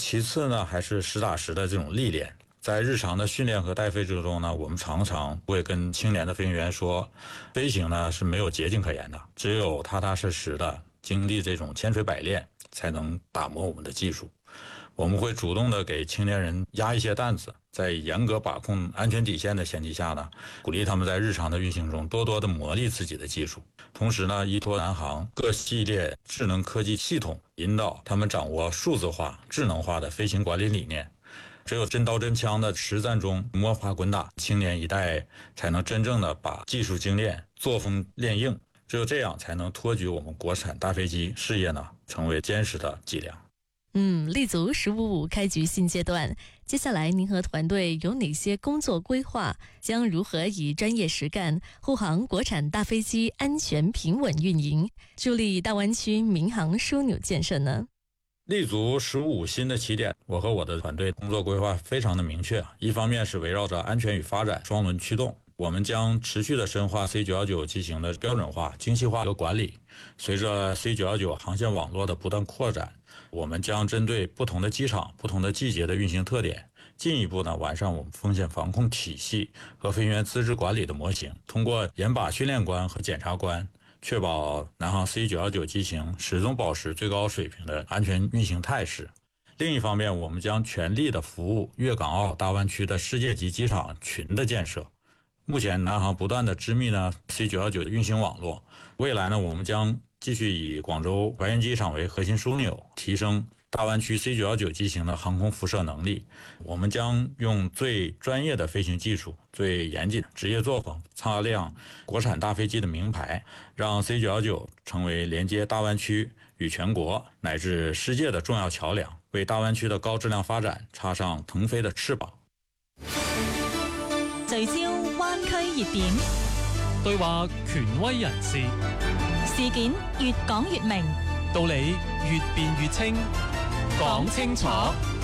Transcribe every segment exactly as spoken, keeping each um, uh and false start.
其次呢，还是实打实的这种历练。在日常的训练和带飞之中呢，我们常常会跟青年的飞行员说，飞行呢是没有捷径可言的，只有踏踏实实的经历这种千锤百炼，才能打磨我们的技术。我们会主动的给青年人压一些担子，在严格把控安全底线的前提下呢，鼓励他们在日常的运行中多多的磨砺自己的技术。同时呢，依托南航各系列智能科技系统，引导他们掌握数字化、智能化的飞行管理理念。只有真刀真枪的实战中摸爬滚打，青年一代才能真正的把技术精炼、作风练硬。只有这样，才能托举我们国产大飞机事业呢，成为坚实的脊梁。 嗯，立足十五五开局新阶段，接下来您和团队有哪些工作规划？将如何以专业实干护航国产大飞机安全平稳运营，助力大湾区民航枢纽建设呢？ 立足十五五新的起点，我和我的团队工作规划非常的明确。一方面是围绕着安全与发展双轮驱动，我们将持续的深化 C 九一九 机型的标准化、精细化和管理。随着 C 九一九 航线网络的不断扩展，我们将针对不同的机场、不同的季节的运行特点，进一步呢完善我们风险防控体系和飞行员资质管理的模型，通过严把训练官和检察官，确保南航 C 九一九 机型始终保持最高水平的安全运行态势。另一方面，我们将全力的服务粤港澳大湾区的世界级机场群的建设。目前南航不断的织密呢 C 九一九 的运行网络，未来呢我们将继续以广州白云机场为核心枢纽，提升大湾区 C 九一九 机型的航空辐射能力。我们将用最专业的飞行技术、最严谨的职业作风，擦亮国产大飞机的名牌，让 C 九一九 成为连接大湾区与全國乃至世界的重要橋梁，為大灣區的高質量發展插上騰飛的翅膀。 聚焦灣區熱點， 對話權威人士， 事件越講越明， 道理越辯越清，講清楚。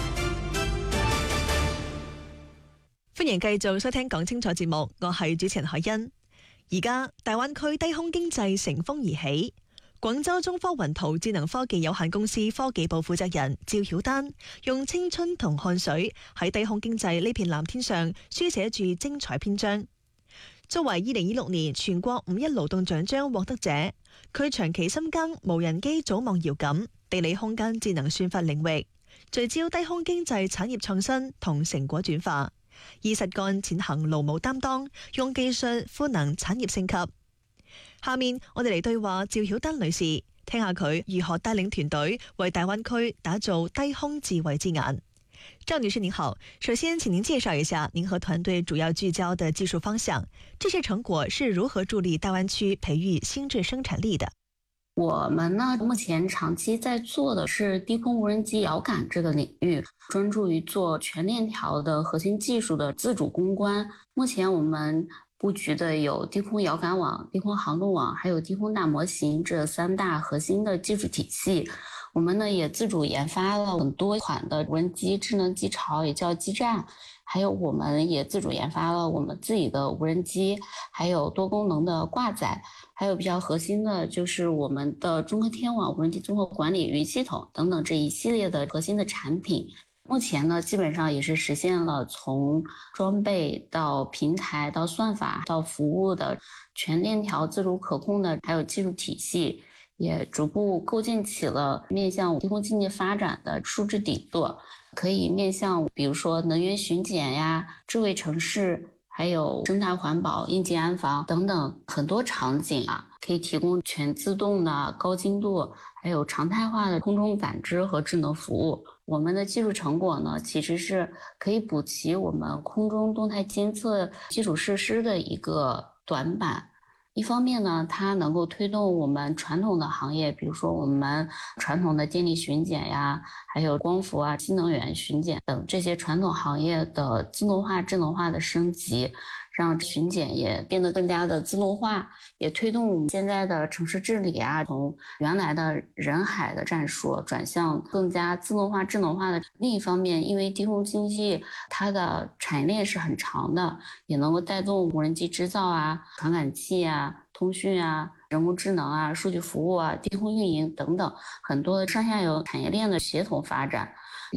歡迎繼續收聽講清楚節目，我係主持人海欣。而家大灣區低空經濟乘風而起，廣州中科雲圖智能科技有限公司科技部負責人趙曉丹用青春同汗水喺低空經濟呢片藍天上書寫住精彩篇章。作為二零二六年全國五一勞動獎章獲得者，佢長期深耕無人機組網遙感、地理空間智能算法領域，聚焦低空經濟產業創新同成果轉化，以實幹踐行勞務擔當，用技術賦能產業升級。下面我哋嚟對話趙曉丹女士，聽下佢如何帶領團隊為大灣區打造低空智慧之眼。趙女士您好，首先請您介紹一下您和團隊主要聚焦的技術方向，這些成果是如何助力大灣區培育新質生產力的？ 我們呢，目前長期在做的是低空無人機遙感這個領域，專注於做全鏈條的核心技術的自主攻關。目前我們布局的有低空遙感網、低空航路網，還有低空大模型這三大核心的技術體系。我們呢也自主研發了很多款的無人機智能機巢，也叫機站，還有我們也自主研發了我們自己的無人機，還有多功能的掛載，還有比較核心的就是我們的中科天網無人機綜合管理雲系統等等這一系列的核心的產品。目前呢，基本上也是實現了從裝備到平台到算法到服務的全鏈條自主可控的，還有技術體系，也逐步構建起了面向低空經濟發展的數字底座，可以面向比如說能源巡檢呀、智慧城市，還有生態環保、應急安防等等很多場景啊，可以提供全自動的高精度，還有常態化的空中感知和智能服務。我們的技術成果呢，其實是可以補齊我們空中動態監測基礎設施的一個短板。一方面呢，它能夠推動我們傳統的行業，比如說我們傳統的電力巡檢呀，還有光伏啊、新能源巡檢等這些傳統行業的自動化、智能化的升級，讓巡檢也變得更加的自動化，也推動我們現在的城市治理啊，從原來的人海的戰術轉向更加自動化、智能化的。另一方面，因為低空經濟它的產業鏈是很長的，也能夠帶動無人機製造啊、傳感器啊、通訊啊、人工智能啊、數據服務啊、低空運營等等很多上下游產業鏈的協同發展。